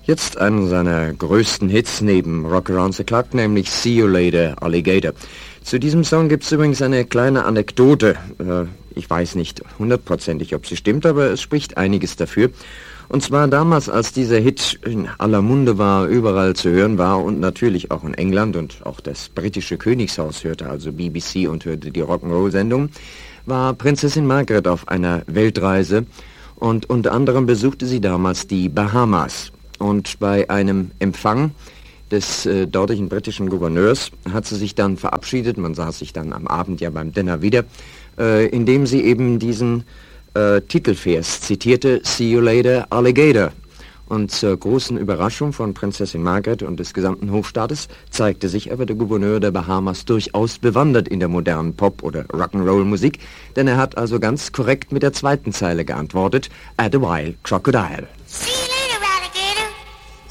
Jetzt einen seiner größten Hits neben Rock Around the Clock, nämlich See You Later, Alligator. Zu diesem Song gibt es übrigens eine kleine Anekdote. Ich weiß nicht hundertprozentig, ob sie stimmt, aber es spricht einiges dafür. Und zwar damals, als dieser Hit in aller Munde war, überall zu hören war und natürlich auch in England und auch das britische Königshaus hörte, also BBC, und hörte die Rock'n'Roll-Sendung, war Prinzessin Margaret auf einer Weltreise und unter anderem besuchte sie damals die Bahamas. Und bei einem Empfang des dortigen britischen Gouverneurs hat sie sich dann verabschiedet, man sah sich dann am Abend ja beim Dinner wieder, indem sie eben diesen Titelvers zitierte, See You Later, Alligator. Und zur großen Überraschung von Prinzessin Margaret und des gesamten Hofstaates zeigte sich aber der Gouverneur der Bahamas durchaus bewandert in der modernen Pop- oder Rock'n'Roll-Musik, denn er hat also ganz korrekt mit der zweiten Zeile geantwortet, At a Wild Crocodile.